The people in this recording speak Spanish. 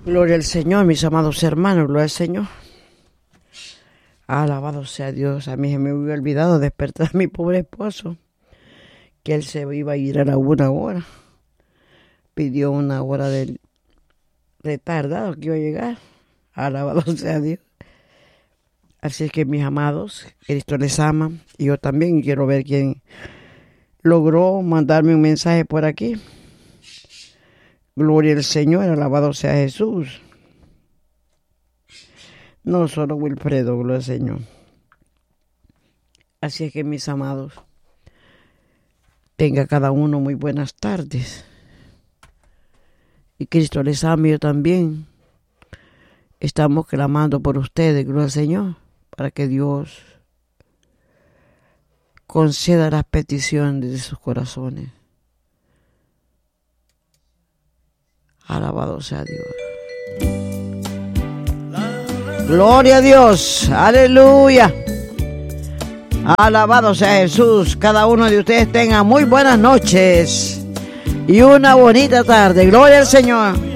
Gloria al Señor, mis amados hermanos, gloria al Señor. Alabado sea Dios. A mí se me había olvidado despertar a mi pobre esposo, que él se iba a ir a la 1 hora. Pidió 1 hora de retardado que iba a llegar. Alabado sea Dios. Así es que, mis amados, Cristo les ama y yo también quiero ver quién logró mandarme un mensaje por aquí. Gloria al Señor, alabado sea Jesús. No solo Wilfredo, gloria al Señor. Así es que, mis amados, tenga cada uno muy buenas tardes. Y Cristo les ama y yo también. Estamos clamando por ustedes, gloria al Señor, para que Dios conceda las peticiones de sus corazones. Alabado sea Dios. Gloria a Dios. Aleluya. Alabado sea Jesús. Cada uno de ustedes tenga muy buenas noches y una bonita tarde. Gloria al Señor.